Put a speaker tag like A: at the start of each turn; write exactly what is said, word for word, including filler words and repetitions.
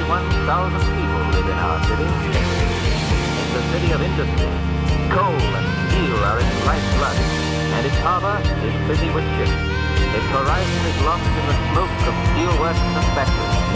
A: thirty-one thousand people live in our city. It's a city of industry. Coal and steel are its lifeblood, and its harbor is busy with ships. Its horizon is lost in the smoke of steelworks and factories.